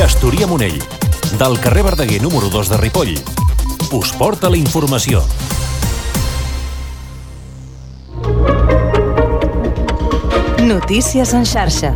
Gestoria Monell, del carrer Verdaguer número 2 de Ripoll. Us porta la informació. Notícies en xarxa.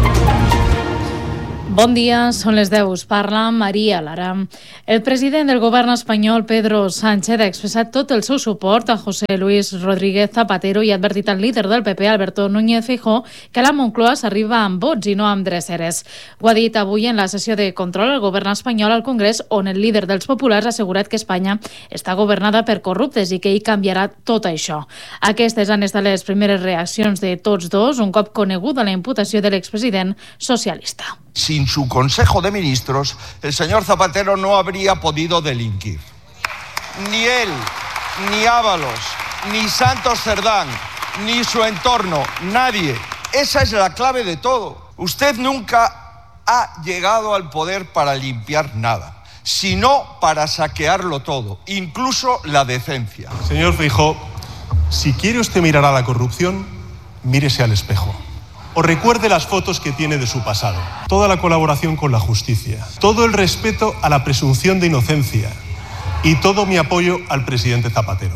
Bon dia, són les 10. Us parla Maria Lara. El president del govern espanyol, Pedro Sánchez, ha expressat tot el seu suport a José Luis Rodríguez Zapatero i ha advertit al líder del PP, Alberto Núñez Feijóo, que a la Moncloa s'arriba amb vots i no amb dreceres. Ho ha dit avui en la sessió de control al govern espanyol al Congrés, on el líder dels populars ha assegurat que Espanya està governada per corruptes i que ell canviarà tot això. Aquestes han estat les primeres reaccions de tots dos, un cop coneguda la imputació de l'expresident socialista. Sin su Consejo de Ministros, el señor Zapatero no habría podido delinquir. Ni él, ni Ábalos, ni Santos Cerdán, ni su entorno, nadie. Esa es la clave de todo. Usted nunca ha llegado al poder para limpiar nada, sino para saquearlo todo, incluso la decencia. Señor Feijóo, si quiere usted mirar a la corrupción, mírese al espejo. O recuerde las fotos que tiene de su pasado, toda la colaboración con la justicia, todo el respeto a la presunción de inocencia y todo mi apoyo al presidente Zapatero.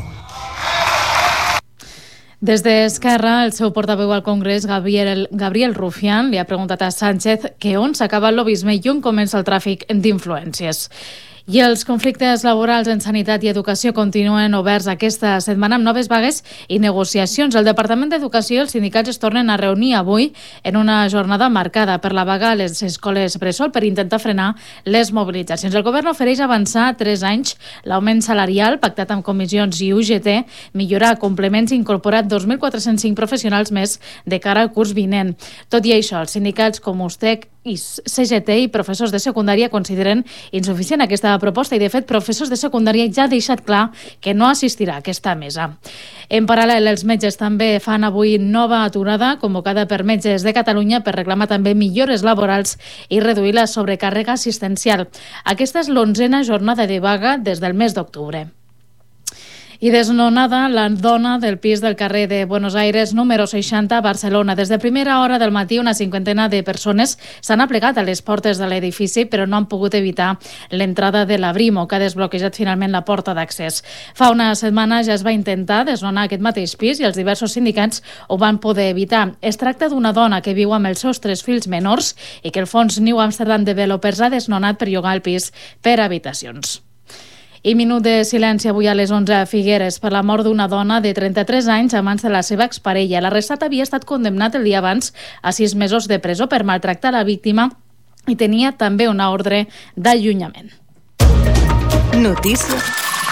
Des d'Esquerra, el seu portaveu al Congrés, Gabriel Rufián, li ha preguntat a Sánchez que on s'acaba el lobisme i on comença el tràfic d'influències. I els conflictes laborals en sanitat i educació continuen oberts aquesta setmana amb noves vagues i negociacions. El Departament d'Educació i els sindicats es tornen a reunir avui en una jornada marcada per la vaga a les escoles bressol per intentar frenar les mobilitzacions. El govern ofereix avançar 3 anys l'augment salarial pactat amb comissions i UGT, millorar complements i incorporar 2.405 professionals més de cara al curs vinent. Tot i això, els sindicats com USTEC i CGT i professors de secundària consideren insuficient aquesta proposta i, de fet, professors de secundària ja ha deixat clar que no assistirà a aquesta mesa. En paral·lel, els metges també fan avui nova aturada convocada per Metges de Catalunya per reclamar també millores laborals i reduir la sobrecàrrega assistencial. Aquesta és l'11a jornada de vaga des del mes d'octubre. I desnonada la dona del pis del carrer de Buenos Aires número 60 a Barcelona. Des de primera hora del matí una cinquantena de persones s'han aplegat a les portes de l'edifici però no han pogut evitar l'entrada de la Brimo, que ha desbloquejat finalment la porta d'accés. Fa una setmana ja es va intentar desnonar aquest mateix pis i els diversos sindicats ho van poder evitar. Es tracta d'una dona que viu amb els seus 3 fills menors i que el fons New Amsterdam Developers ha desnonat per llogar el pis per habitacions. I minut de silenci avui a les 11 a Figueres per la mort d'una dona de 33 anys a mans de la seva exparella. L'arrestat havia estat condemnat el dia abans a 6 mesos de presó per maltractar la víctima i tenia també una ordre d'allunyament. Notícies.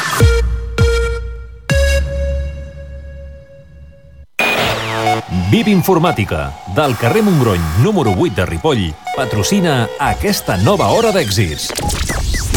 VIP Informàtica, del carrer Montgrony número 8 de Ripoll, patrocina aquesta nova hora d'èxits.